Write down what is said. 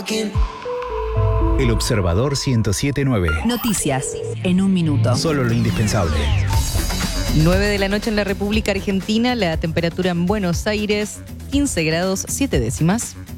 El Observador 107.9. Noticias en un minuto. Solo lo indispensable. 9 de la noche en la República Argentina, la temperatura en Buenos Aires, 15 grados 7 décimas.